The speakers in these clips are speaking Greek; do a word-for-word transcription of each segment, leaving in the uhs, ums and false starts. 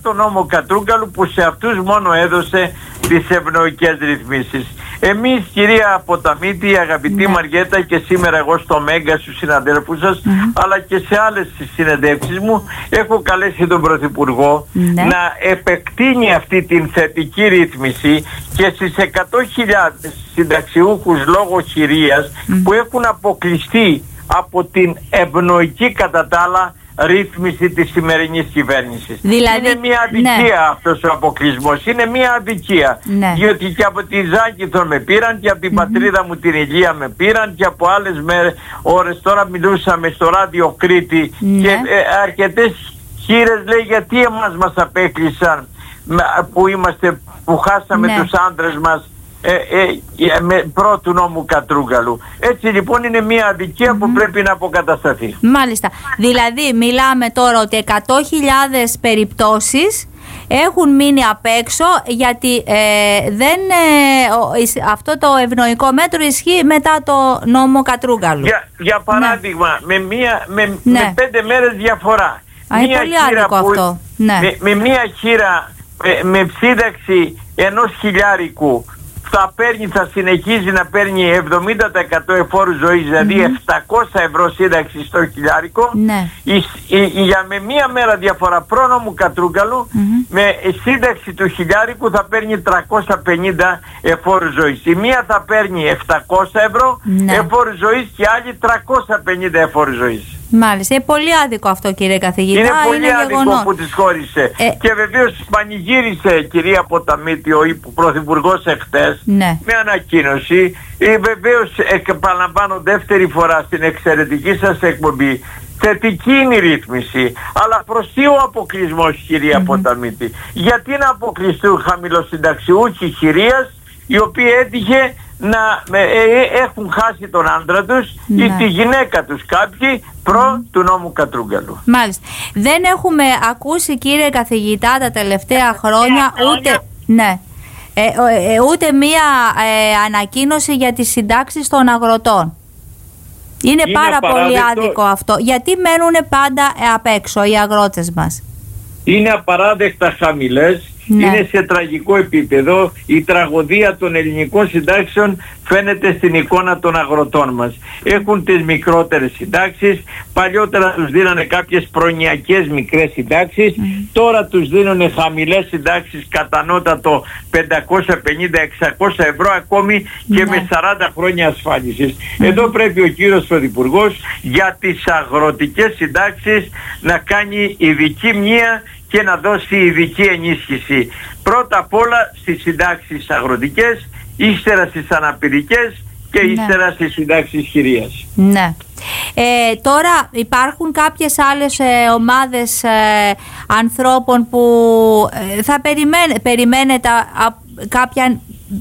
τον νόμο Κατρούγκαλου που σε αυτούς μόνο έδωσε τις ευνοϊκές ρυθμίσεις. Εμείς, κυρία Ποταμίτη, αγαπητή ναι. Μαριέτα, και σήμερα εγώ στο Μέγκα στους συναδέλφους σας, mm-hmm. αλλά και σε άλλες συνεντεύξεις μου, έχω καλέσει τον Πρωθυπουργό ναι. να επεκτείνει αυτή την θετική ρύθμιση και στις εκατό χιλιάδες συνταξιούχους λόγω χειρίας mm-hmm. που έχουν αποκλειστεί από την ευνοϊκή κατά τα άλλα ρύθμιση της σημερινής κυβέρνησης. Δηλαδή, είναι μια αδικία ναι. αυτός ο αποκλεισμός. Είναι μια αδικία. Ναι. Διότι και από τη Ζάκηθο με πήραν και από την mm-hmm. πατρίδα μου την Ηλία με πήραν και από άλλες μέρες ώρες. Τώρα μιλούσαμε στο ράδιο Κρήτη ναι. και ε, αρκετές χείρες λέει γιατί εμάς μας απέκλεισαν που, είμαστε, που χάσαμε ναι. τους άντρες μας Ε, ε, με πρώτου νόμου Κατρούγκαλου. Έτσι λοιπόν είναι μια αδικία mm-hmm. που πρέπει να αποκατασταθεί. Μάλιστα. Δηλαδή μιλάμε τώρα ότι εκατό χιλιάδες περιπτώσεις έχουν μείνει απ' έξω γιατί ε, δεν, ε, αυτό το ευνοϊκό μέτρο ισχύει μετά το νόμο Κατρούγκαλου. Για, για παράδειγμα ναι. με, μία, με, ναι. με πέντε μέρες διαφορά. Α, είναι πολύ άδικο αυτό. Ναι. Με, με μία χείρα με, με σύνταξη ενός χιλιάρικου θα παίρνει, θα συνεχίζει να παίρνει εβδομήντα τοις εκατό εφόρου ζωής, δηλαδή mm-hmm. επτακόσια ευρώ σύνταξη στο χιλιάρικο. Ναι. Η, η, η, για με μία μέρα διαφορά πρόνομου Κατρούγκαλου, mm-hmm. με σύνταξη του χιλιάρικου θα παίρνει τριακόσια πενήντα εφόρου ζωής. Η μία θα παίρνει επτακόσια ευρώ ναι. εφόρου ζωής και άλλη τριακόσια πενήντα εφόρου ζωής. Μάλιστα, είναι πολύ άδικο αυτό κύριε καθηγητά. Είναι πολύ είναι άδικο γεγονός. που τις χώρισε. Ε... Και βεβαίως πανηγύρισε κυρία Ποταμίτη ο Πρωθυπουργός εχθές ναι. με ανακοίνωση. Ε, βεβαίως επαναλαμβάνω δεύτερη φορά στην εξαιρετική σας εκπομπή. Θετική είναι η ρύθμιση, αλλά προς τι ο αποκλεισμός κυρία mm-hmm. Ποταμίτη? Γιατί να αποκλειστούν χαμηλοσυνταξιούχοι χειρίας οι οποίοι έτυχε να ε, ε, έχουν χάσει τον άντρα τους ναι. ή τη γυναίκα τους κάποιοι προ mm. του νόμου Κατρούγκαλου. Μάλιστα. Δεν έχουμε ακούσει κύριε καθηγητά τα τελευταία χρόνια ούτε, ναι, ε, ε, ούτε μία ε, ανακοίνωση για τις συντάξεις των αγροτών. Είναι, είναι πάρα πολύ άδικο αυτό. Γιατί μένουν πάντα απ' έξω οι αγρότες μας? Είναι απαράδεκτα χαμηλές. Ναι. Είναι σε τραγικό επίπεδο. Η τραγωδία των ελληνικών συντάξεων φαίνεται στην εικόνα των αγροτών μας. Έχουν τις μικρότερες συντάξεις. Παλιότερα τους δίνανε κάποιες προνοιακές μικρές συντάξεις. Mm. Τώρα τους δίνουν χαμηλές συντάξεις κατανότατο πεντακόσια πενήντα με εξακόσια ευρώ ακόμη και mm. με σαράντα χρόνια ασφάλισης. Mm. Εδώ πρέπει ο κύριος Πρωθυπουργός για τις αγροτικές συντάξεις να κάνει ειδική μνήα και να δώσει ειδική ενίσχυση. Πρώτα απ' όλα στις συντάξεις αγροτικές, ύστερα στις αναπηρικές και ναι. ύστερα στις συντάξεις χειρίας. Ναι. Ε, τώρα υπάρχουν κάποιες άλλες ε, ομάδες ε, ανθρώπων που ε, θα περιμένε, περιμένετε α, κάποια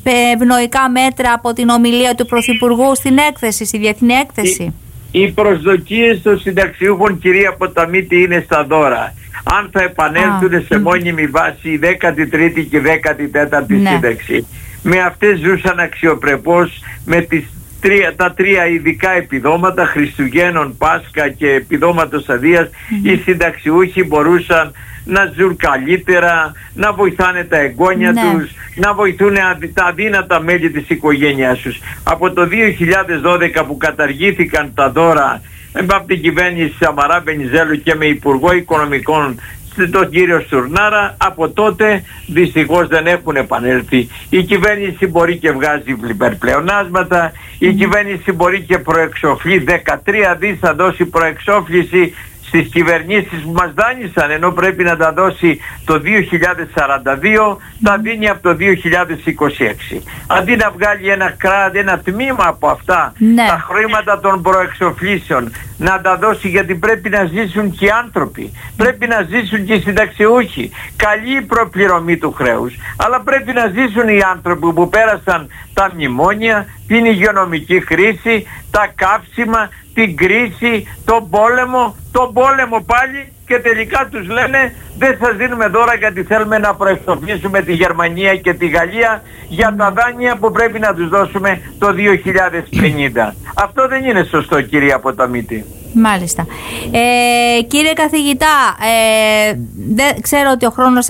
ευνοϊκά μέτρα από την ομιλία του Πρωθυπουργού στην έκθεση, στη διεθνή έκθεση. Οι, οι προσδοκίες των συνταξιούχων κυρία Ποταμίτη είναι στα δώρα. Αν θα επανέλθουν ah. σε μόνιμη βάση η δέκατη τρίτη και δέκατη τέταρτη ναι. σύνταξη. Με αυτές ζούσαν αξιοπρεπώς με τις τρία, τα τρία ειδικά επιδόματα Χριστουγέννων, Πάσχα και επιδόματος αδείας. Mm-hmm. Οι συνταξιούχοι μπορούσαν να ζουν καλύτερα, να βοηθάνε τα εγγόνια ναι. τους, να βοηθούν τα αδύνατα μέλη της οικογένειάς τους. Από το δύο χιλιάδες δώδεκα που καταργήθηκαν τα δώρα από την κυβέρνηση Σαμαρά Βενιζέλου και με Υπουργό Οικονομικών τον κύριο Στουρνάρα, από τότε δυστυχώς δεν έχουν επανέλθει. Η κυβέρνηση μπορεί και βγάζει υπερπλεονάσματα, η κυβέρνηση μπορεί και προεξοφλεί, δεκατρία δις θα δώσει προεξόφληση στις κυβερνήσεις που μας δάνεισαν, ενώ πρέπει να τα δώσει το δύο χιλιάδες σαράντα δύο, τα δίνει από το δύο χιλιάδες είκοσι έξι. Αντί να βγάλει ένα κράτος, ένα τμήμα από αυτά, ναι. τα χρήματα των προεξοφλήσεων, να τα δώσει, γιατί πρέπει να ζήσουν και οι άνθρωποι, πρέπει να ζήσουν και οι συνταξιούχοι. Καλή η προπληρωμή του χρέους, αλλά πρέπει να ζήσουν οι άνθρωποι που πέρασαν τα μνημόνια, την υγειονομική κρίση, τα καύσιμα, την κρίση, τον πόλεμο, τον πόλεμο πάλι, και τελικά τους λένε δεν σας δίνουμε δώρα γιατί θέλουμε να προεξοφλήσουμε τη Γερμανία και τη Γαλλία για τα δάνεια που πρέπει να τους δώσουμε το δύο χιλιάδες πενήντα. Αυτό δεν είναι σωστό κυρία Ποταμίτη. Μάλιστα. Ε, κύριε καθηγητά, ε, δεν ξέρω ότι ο χρόνος